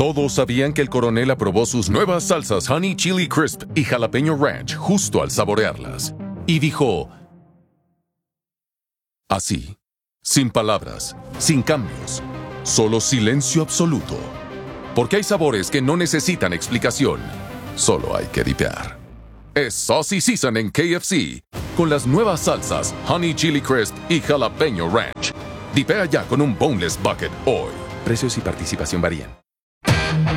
Todos sabían que el coronel aprobó sus nuevas salsas Honey Chili Crisp y Jalapeño Ranch justo al saborearlas. Y dijo... así, sin palabras, sin cambios, solo silencio absoluto. Porque hay sabores que no necesitan explicación, solo hay que dipear. Es Saucy Season en KFC, con las nuevas salsas Honey Chili Crisp y Jalapeño Ranch. Dipea ya con un Boneless Bucket hoy. Precios y participación varían.